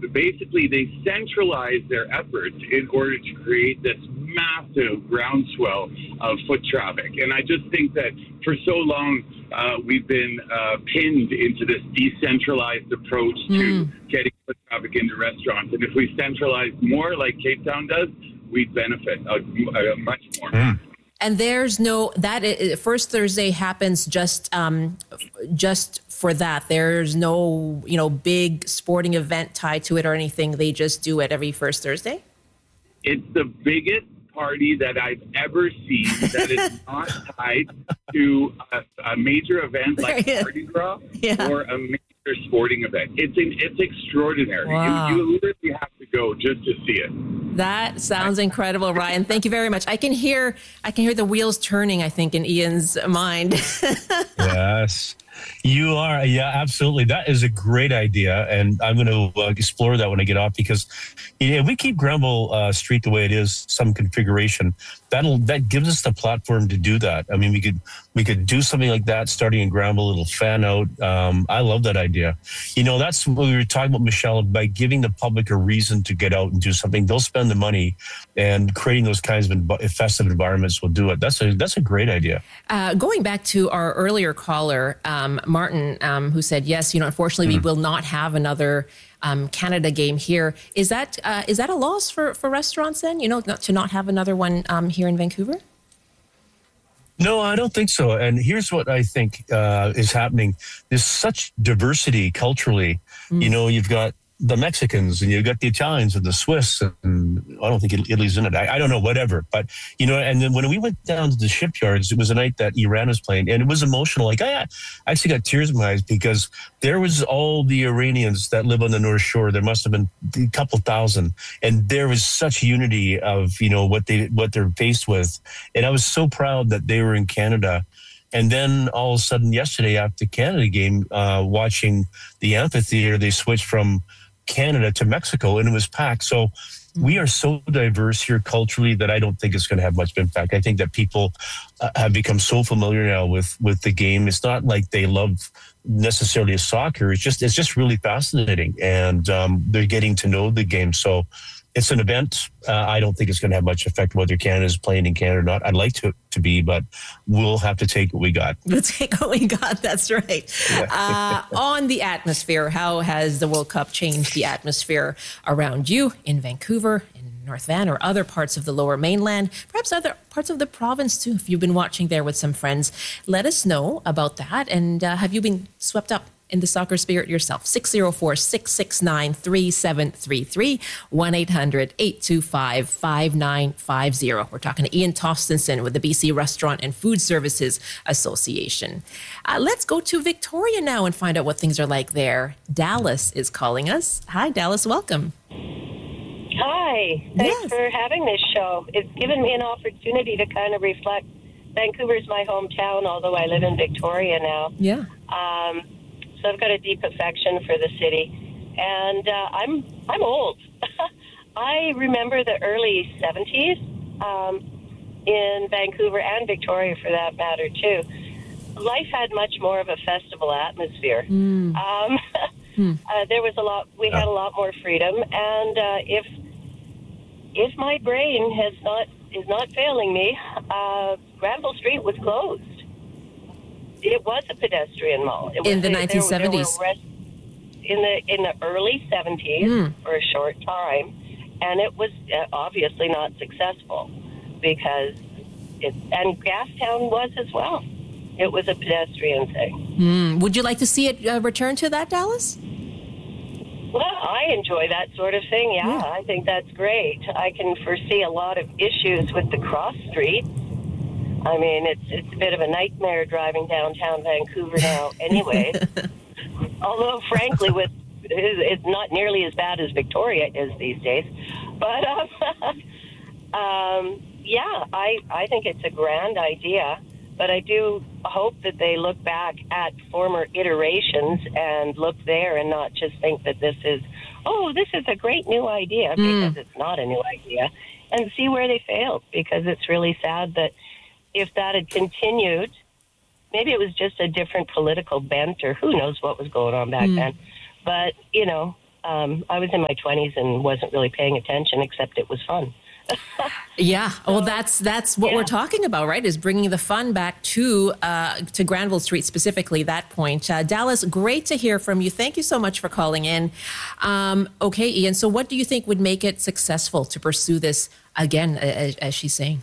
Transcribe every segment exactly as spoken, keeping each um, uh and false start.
basically they centralize their efforts in order to create this massive groundswell of foot traffic. And I just think that for so long uh, we've been uh, pinned into this decentralized approach to Mm. getting foot traffic into restaurants. And if we centralize more like Cape Town does, we'd benefit uh, uh, much more. Mm. And there's no, that i- First Thursday happens just um, just for that. There's no, you know, big sporting event tied to it or anything. They just do it every first Thursday? It's the biggest party that I've ever seen that is not tied to a, a major event like Yeah. Mardi Gras Yeah. or a major sporting event. It's it's extraordinary. Wow. You, you literally have to go just to see it. That sounds incredible, Ryan. Thank you very much. I can hear I can hear the wheels turning, I think, in Ian's mind. Yes, you are. Yeah, absolutely. That is a great idea. And I'm going to uh, explore that when I get off, because yeah, if we keep Granville uh, Street the way it is, some configuration, that'll, that gives us the platform to do that. I mean, we could, we could do something like that starting in Granville, it'll fan out. Um, I love that idea. You know, that's what we were talking about, Michelle, by giving the public a reason to get out and do something. They'll spend the money, and creating those kinds of env- festive environments will do it. That's a, that's a great idea. Uh, going back to our earlier caller, um, Martin, um, who said, yes, you know, unfortunately, we will not have another um, Canada game here. Is that uh, is that a loss for, for restaurants then, you know, not, to not have another one um, here in Vancouver? No, I don't think so. And here's what I think uh, is happening. There's such diversity culturally. Mm. You know, you've got the Mexicans and you've got the Italians and the Swiss, and I don't think Italy's in it. I, I don't know, whatever. But, you know, and then when we went down to the shipyards, it was a night that Iran was playing, and it was emotional. Like, I, I actually got tears in my eyes, because there was all the Iranians that live on the North Shore. There must have been a couple thousand. And there was such unity of, you know, what they, what they're faced with. And I was so proud that they were in Canada. And then all of a sudden yesterday after the Canada game, uh, watching the amphitheater, they switched from Canada to Mexico, and it was packed. So we are so diverse here culturally that I don't think it's going to have much impact. I think that people uh, have become so familiar now with, with the game. It's not like they love necessarily soccer. It's just, it's just really fascinating, and um, they're getting to know the game. So it's an event. Uh, I don't think it's going to have much effect whether Canada is playing in Canada or not. I'd like to to be, but we'll have to take what we got. We'll take what we got. That's right. Uh, on the atmosphere, how has the World Cup changed the atmosphere around you in Vancouver, in North Van, or other parts of the Lower Mainland, perhaps other parts of the province too? If you've been watching there with some friends, let us know about that. And uh, have you been swept up in the soccer spirit yourself? six oh four, six six nine, three seven three three, one eight hundred, eight two five, five nine five zero. We're talking to Ian Tostenson with the B C Restaurant and Food Services Association. Uh, let's go to Victoria now and find out what things are like there. Dallas is calling us. Hi, Dallas. Welcome. Hi. Thanks Yes. for having this show. It's given me an opportunity to kind of reflect. Vancouver's my hometown, although I live in Victoria now. Yeah. Um, so I've got a deep affection for the city. And uh, I'm I'm old. I remember the early seventies um, in Vancouver and Victoria, for that matter, too. Life had much more of a festival atmosphere. Mm. Um, Hmm. uh, there was a lot. We had a lot more freedom, and uh, if if my brain has not is not failing me, uh, Granville Street was closed. It was a pedestrian mall. It was, In the there- nineteen seventies. There were rest, in the in the early seventies Mm. for a short time, and it was uh, obviously not successful because it and Gastown was as well. It was a pedestrian thing. Mm. Would you like to see it uh, return to that, Dallas? Well, I enjoy that sort of thing, yeah. Yeah. I think that's great. I can foresee a lot of issues with the cross street. I mean, it's it's a bit of a nightmare driving downtown Vancouver now anyway. Although, frankly, with it's not nearly as bad as Victoria is these days. But, um, um, yeah, I, I think it's a grand idea. But I do hope that they look back at former iterations and look there and not just think that this is, oh, this is a great new idea, because it's not a new idea, and see where they failed, because it's really sad that if that had continued, maybe it was just a different political bent, or who knows what was going on back then. But, you know, Um, I was in my twenties and wasn't really paying attention, except it was fun. Yeah, well, that's that's what yeah. we're talking about, right? Is bringing the fun back to uh, to Granville Street specifically. That point, uh, Dallas. Great to hear from you. Thank you so much for calling in. Um, okay, Ian. So, what do you think would make it successful to pursue this again, as, as she's saying?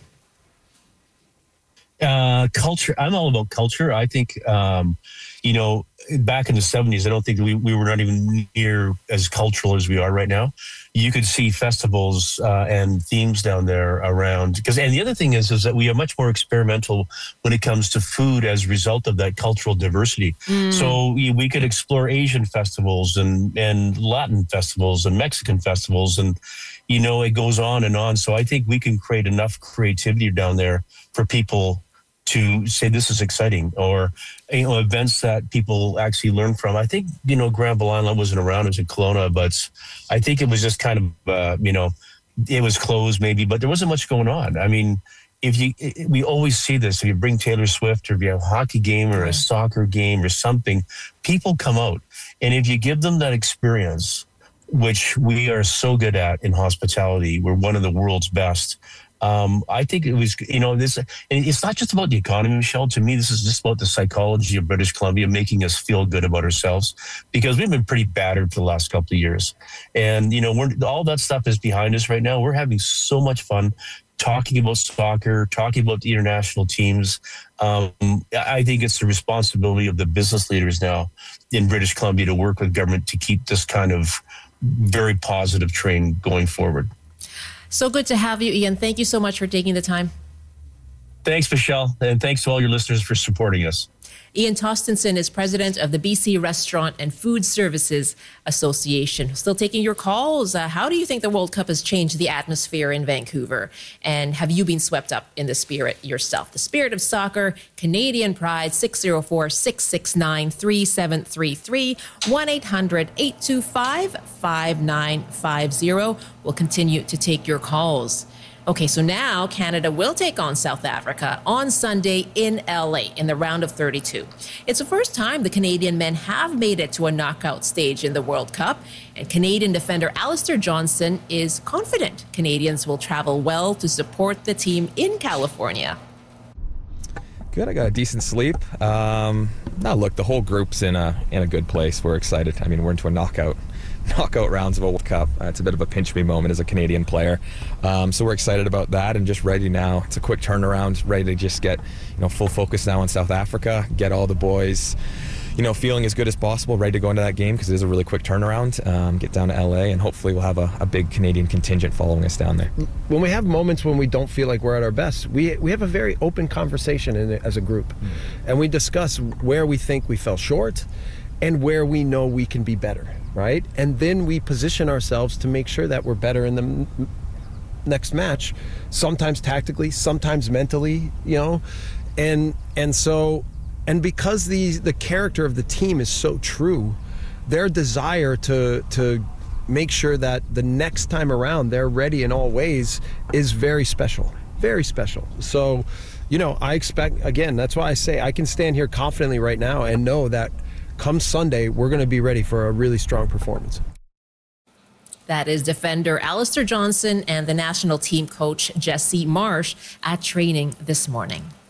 Uh, culture. I'm all about culture. I think, um, you know, back in the seventies, I don't think we, we were not even near as cultural as we are right now. You could see festivals uh, and themes down there around. Because, and the other thing is, is that we are much more experimental when it comes to food as a result of that cultural diversity. Mm. So we, we could explore Asian festivals and, and Latin festivals and Mexican festivals, and, you know, it goes on and on. So I think we can create enough creativity down there for people to say this is exciting, or, you know, events that people actually learn from. I think, you know, Granville Island wasn't around, it was in Kelowna, but I think it was just kind of, uh, you know, it was closed maybe, but there wasn't much going on. I mean, if you, it, we always see this, if you bring Taylor Swift, or if you have a hockey game or a soccer game or something, people come out. And if you give them that experience, which we are so good at in hospitality, we're one of the world's best. Um, I think it was, you know, this, and it's not just about the economy, Michelle. To me, this is just about the psychology of British Columbia, making us feel good about ourselves, because we've been pretty battered for the last couple of years. And, you know, we're, all that stuff is behind us right now. We're having so much fun talking about soccer, talking about the international teams. Um, I think it's the responsibility of the business leaders now in British Columbia to work with government to keep this kind of very positive train going forward. So good to have you, Ian. Thank you so much for taking the time. Thanks, Michelle. And thanks to all your listeners for supporting us. Ian Tostenson is president of the B C Restaurant and Food Services Association. Still taking your calls. Uh, how do you think the World Cup has changed the atmosphere in Vancouver? And have you been swept up in the spirit yourself? The spirit of soccer, Canadian pride, six oh four, six six nine, three seven three three, one eight hundred, eight two five, five nine five zero. We'll continue to take your calls. Okay, so now Canada will take on South Africa on Sunday in L A in the round of thirty-two. It's the first time the Canadian men have made it to a knockout stage in the World Cup, and Canadian defender Alistair Johnston is confident Canadians will travel well to support the team in California. Good, I got a decent sleep. Um, now look, the whole group's in a in a good place. We're excited. I mean, we're into a knockout. knockout rounds of a World Cup. Uh, it's a bit of a pinch me moment as a Canadian player. Um, so we're excited about that and just ready now. It's a quick turnaround, ready to just get, you know, full focus now on South Africa, get all the boys, you know, feeling as good as possible, ready to go into that game because it is a really quick turnaround. Um, get down to L A and hopefully we'll have a, a big Canadian contingent following us down there. When we have moments when we don't feel like we're at our best, we we have a very open conversation in, as a group. Mm. And we discuss where we think we fell short and where we know we can be better, right? And then we position ourselves to make sure that we're better in the m- next match, sometimes tactically, sometimes mentally, you know? And and so, and because the the character of the team is so true, their desire to to make sure that the next time around they're ready in all ways is very special, very special. So, you know, I expect, again, that's why I say I can stand here confidently right now and know that come Sunday, we're going to be ready for a really strong performance. That is defender Alistair Johnston and the national team coach Jesse Marsh at training this morning.